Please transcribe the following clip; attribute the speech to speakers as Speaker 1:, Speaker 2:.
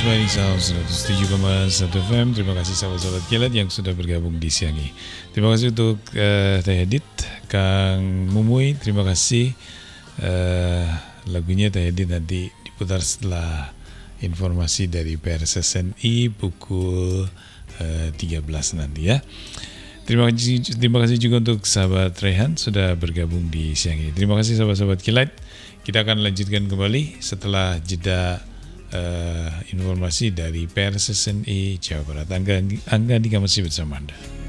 Speaker 1: Ismail 107,1 FM. Terima kasih sahabat-sahabat kilat yang sudah bergabung di siang ini. Terima kasih untuk Teh Edit, Kang Mumuy. Terima kasih. Lagunya Teh Edit nanti diputar setelah informasi dari PRSSNI pukul 13 nanti ya. Terima kasih juga untuk sahabat Rehan sudah bergabung di siang ini. Terima kasih sahabat-sahabat kilat. Kita akan lanjutkan kembali setelah jeda informasi dari PRSSNI Jawa Barat. Angga Dika masih bersama Anda.